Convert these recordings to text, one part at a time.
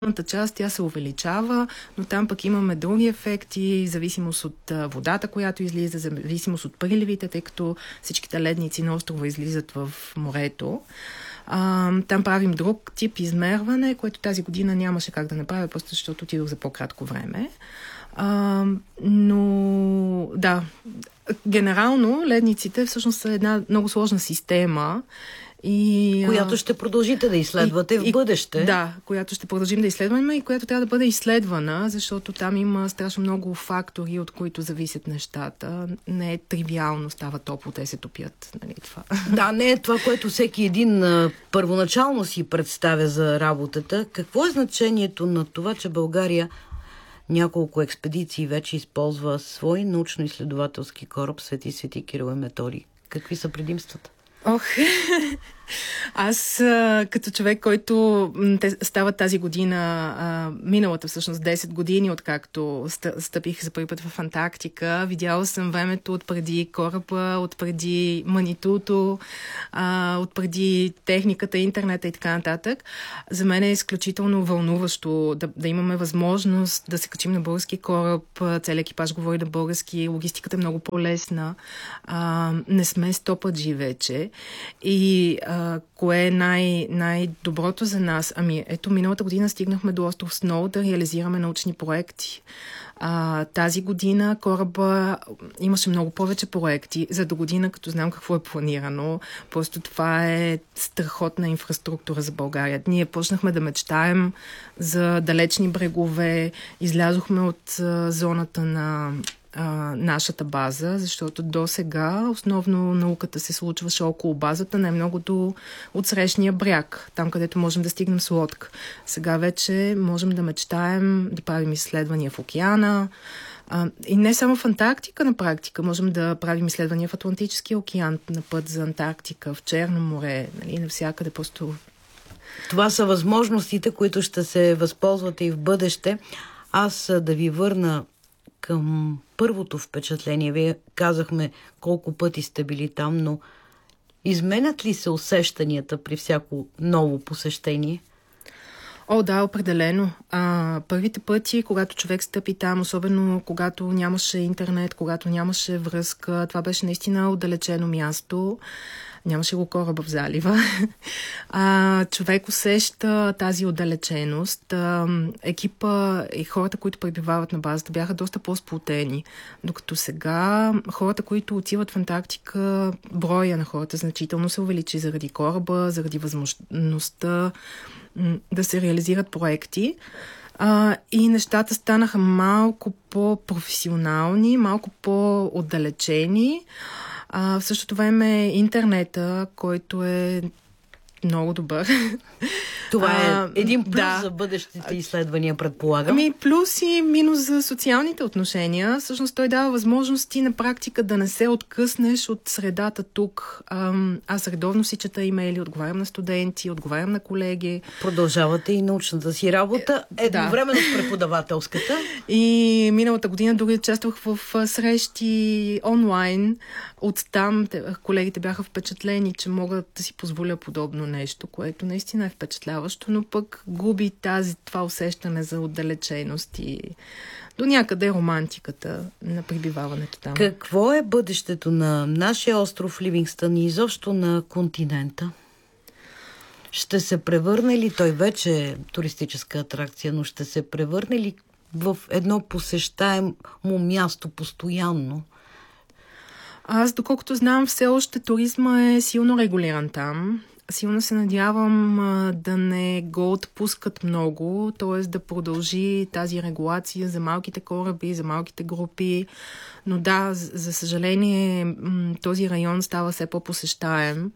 част тя се увеличава, но там пък имаме други ефекти, зависимост от водата, която излиза, зависимост от приливите, тъй като всичките ледници на острова излизат в морето. Там правим друг тип измерване, което тази година нямаше как да направя, просто защото отидох за по-кратко време. Но да, генерално ледниците всъщност са една много сложна система, която ще продължите да изследвате в бъдеще. Да, която ще продължим да изследваме и която трябва да бъде изследвана, защото там има страшно много фактори, от които зависят нещата. Не е тривиално, става топло, те се топят. Нали, това. Да, не е това, което всеки един първоначално си представя за работата. Какво е значението на това, че България няколко експедиции вече използва свой научно-изследователски кораб Свети Кирил и Методий? Какви са предимствата? Аз като човек, който става тази година, миналата всъщност 10 години, откакто стъпих за първи път в Антарктика, видяла съм времето отпреди кораба, отпреди Манитуто, отпреди техниката, интернета и така нататък. За мен е изключително вълнуващо да имаме възможност да се качим на български кораб, целият екипаж говори на български, логистиката е много по-лесна, не сме стопаджи вече и кое е най-доброто за нас? Ето, миналата година стигнахме до остров Сноу да реализираме научни проекти. Тази година кораба имаше много повече проекти. За до година, като знам какво е планирано, просто това е страхотна инфраструктура за България. Ние почнахме да мечтаем за далечни брегове, излязохме от зоната на нашата база, защото до сега основно науката се случваше около базата, най-многото от срещния бряг, там където можем да стигнем с лодка. Сега вече можем да мечтаем, да правим изследвания в океана, и не само в Антарктика на практика, можем да правим изследвания в Атлантическия океан, на път за Антарктика, в Черно море, нали, навсякъде просто. Това са възможностите, които ще се възползвате и в бъдеще. Аз да ви върна към първото впечатление. Вие казахме колко пъти сте били там, но изменят ли се усещанията при всяко ново посещение? Да, определено. Първите пъти, когато човек стъпи там, особено когато нямаше интернет, когато нямаше връзка, това беше наистина отдалечено място. Нямаше го кораба в залива. Човек усеща тази отдалеченост. Екипа и хората, които пребивават на базата, бяха доста по-сплотени. Докато сега хората, които отиват в Антарктика, броя на хората значително се увеличи заради кораба, заради възможността да се реализират проекти. И нещата станаха малко по-професионални, малко по-отдалечени. В същото време интернета, който е много добър. Това е един плюс за бъдещите изследвания, предполагам. Плюс и минус за социалните отношения. Всъщност той дава възможности на практика да не се откъснеш от средата тук. Аз редовно си чета имейли, отговарям на студенти, отговарям на колеги. Продължавате и научната си работа, едновременно с преподавателската. И миналата година дори участвах в срещи онлайн. Оттам колегите бяха впечатлени, че могат да си позволя подобно нещо, което наистина е впечатляващо, но пък губи това усещане за отдалеченост и до някъде романтиката на пребиваването там. Какво е бъдещето на нашия остров Ливингстън и изобщо на континента? Ще се превърне ли, той вече е туристическа атракция, но ще се превърне ли в едно посещаемо място постоянно? Аз, доколкото знам, все още туризма е силно регулиран там. Силно се надявам да не го отпускат много, т.е. да продължи тази регулация за малките кораби, за малките групи. Но да, за съжаление, този район става все по-посещаем.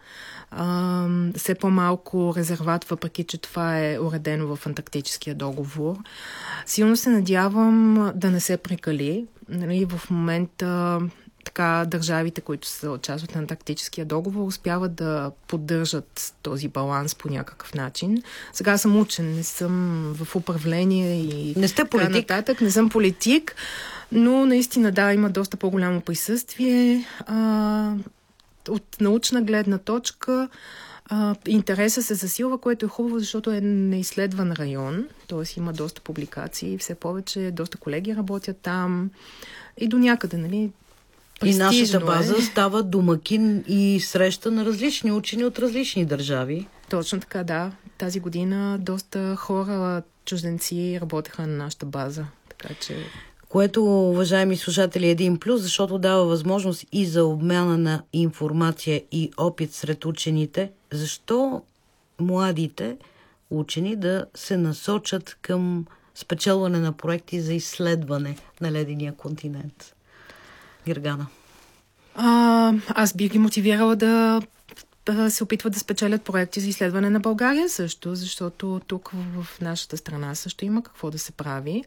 Все по-малко резерват, въпреки че това е уредено в Антарктическия договор. Силно се надявам да не се прекали. Нали, в момента държавите, които са част от Антарктическия договор, успяват да поддържат този баланс по някакъв начин. Сега съм учен, не съм в управление и не сте политик. Нататък, не съм политик, но наистина има доста по-голямо присъствие. От научна гледна точка Интересът се засилва, което е хубаво, защото е неизследван район, т.е. има доста публикации, все повече, доста колеги работят там и до някъде, нали, и нашата база става домакин и среща на различни учени от различни държави. Точно така, да. Тази година доста хора, чужденци, работеха на нашата база. Така че... Което, уважаеми слушатели, е един плюс, защото дава възможност и за обмяна на информация и опит сред учените. Защо младите учени да се насочат към спечелване на проекти за изследване на ледения континент? Гергана. Аз бих ги мотивирала да се опитват да спечелят проекти за изследване на България също, защото тук в нашата страна също има какво да се прави.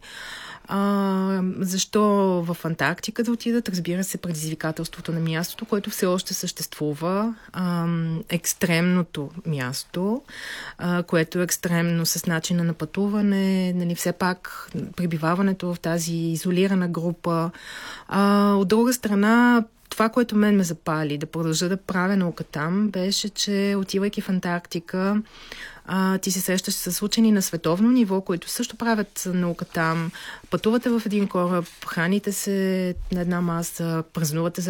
Защо в Антарктика да отидат? Разбира се, предизвикателството на мястото, което все още съществува. Екстремното място, което е екстремно с начина на пътуване, нали, все пак пребиваването в тази изолирана група. От друга страна, това, което мен ме запали да продължа да правя наука там, беше, че отивайки в Антарктика, ти се срещаш с учени на световно ниво, които също правят наука там. Пътувате в един кораб, храните се на една маса, празнувате